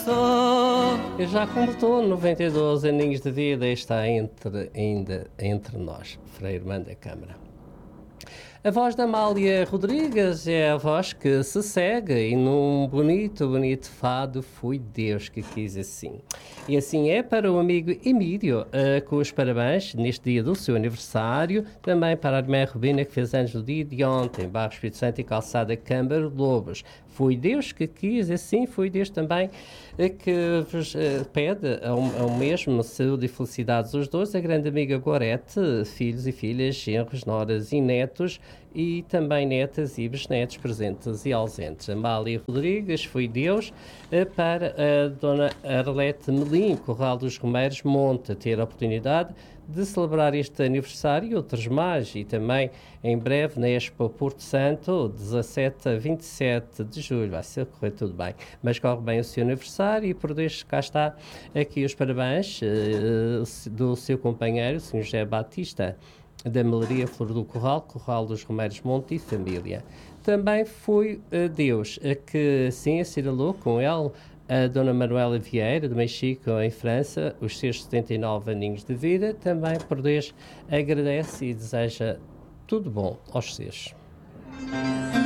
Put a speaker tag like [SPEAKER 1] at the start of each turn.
[SPEAKER 1] E já completou 92 aninhos de vida e está ainda entre nós, Frei Irmã da Câmara. A voz da Amália Rodrigues é a voz que se segue e num bonito fado foi Deus que quis assim. E assim é para o amigo Emílio, com os parabéns neste dia do seu aniversário, também para a irmã Rubina que fez anos no dia de ontem, Barro Espírito Santo e Calçada Câmara Lobos. Foi Deus que quis assim, foi Deus também que vos pede ao mesmo saúde e felicidades os dois, a grande amiga Gorete, filhos e filhas, genros, noras e netos, e também netas e bisnetos presentes e ausentes. Amália Rodrigues foi Deus para a dona Arlete Melim, Corral dos Romeiros, Monte, ter a oportunidade de celebrar este aniversário e outros mais, e também em breve na Expo Porto Santo, 17 a 27 de julho, vai ser correr tudo bem, mas corre bem o seu aniversário e por deixo cá está aqui os parabéns do seu companheiro, o Sr. José Batista, da Melaria Flor do Corral, Corral dos Romeiros Monte e família. Também foi Deus a que assim assinalou com ele a Dona Manuela Vieira, de Mexico, em França, os seus 79 aninhos de vida. Também por Deus agradece e deseja tudo bom aos seus.